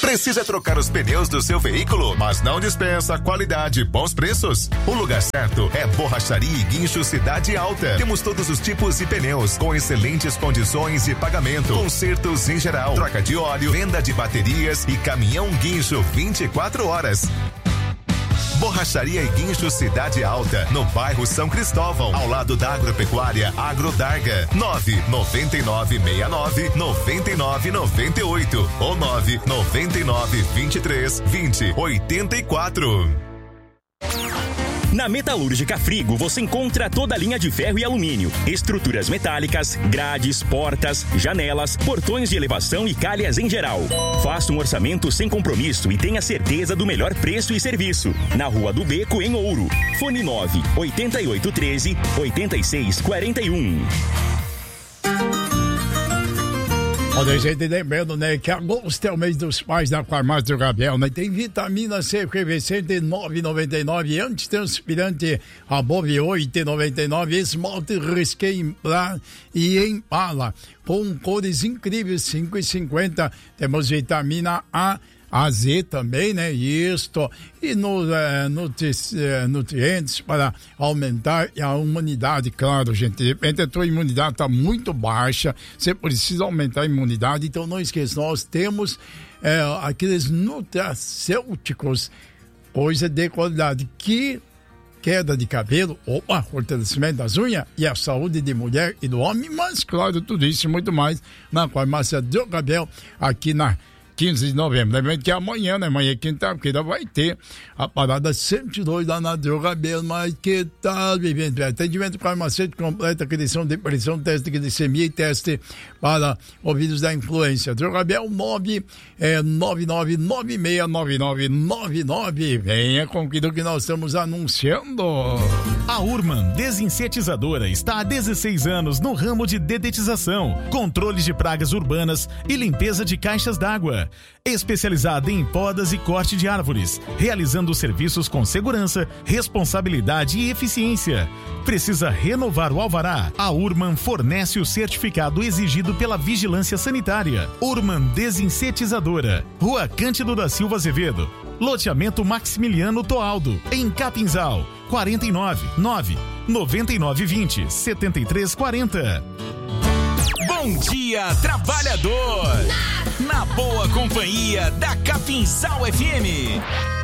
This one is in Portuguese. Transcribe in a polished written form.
Precisa trocar os pneus do seu veículo, mas não dispensa qualidade e bons preços? O lugar certo é Borracharia e Guincho Cidade Alta. Temos todos os tipos de pneus com excelentes condições de pagamento, consertos em geral, troca de óleo, venda de baterias e caminhão guincho 24 horas. Borracharia e Guincho Cidade Alta, no bairro São Cristóvão, ao lado da Agropecuária Agrodarga. 99998 ou 999232084. Na Metalúrgica Frigo você encontra toda a linha de ferro e alumínio, estruturas metálicas, grades, portas, janelas, portões de elevação e calhas em geral. Faça um orçamento sem compromisso e tenha certeza do melhor preço e serviço. Na Rua do Beco, em Ouro. Fone 98813-8641. Olha, gente, lembrando, né, que agosto é o mês dos pais da Farmácia do Gabriel, né? Tem vitamina C efervescente 9,99, antitranspirante Above 8,99, esmalte Risqué e Impala, com cores incríveis, 5,50. Temos vitamina A, Z também, né? Isto. E nutrientes para aumentar a imunidade, claro, gente. De repente a tua imunidade está muito baixa, você precisa aumentar a imunidade, então não esqueça, nós temos aqueles nutracêuticos, coisa de qualidade, que queda de cabelo, fortalecimento das unhas e a saúde de mulher e do homem, mas claro, tudo isso e muito mais na Farmácia do Gabriel, aqui na 15 de novembro. Lembrando que amanhã, né? Amanhã, quinta-feira, vai ter a parada 102 da Nadeu Gabriel. Mas que tal, vivendo? Atendimento farmacêutico completo, aquisição de pressão, teste de glicemia e teste para o vírus da influência. Nadeu Gabriel 999969999. Venha com aquilo que nós estamos anunciando. A Urman Desinsetizadora está há 16 anos no ramo de dedetização, controles de pragas urbanas e limpeza de caixas d'água. Especializada em podas e corte de árvores, realizando serviços com segurança, responsabilidade e eficiência. Precisa renovar o alvará? A Urman fornece o certificado exigido pela Vigilância Sanitária. Urman Desinsetizadora, Rua Cândido da Silva Azevedo, loteamento Maximiliano Toaldo, em Capinzal, 49920-7340. Bom dia, trabalhador! Na boa companhia da Capinzal FM.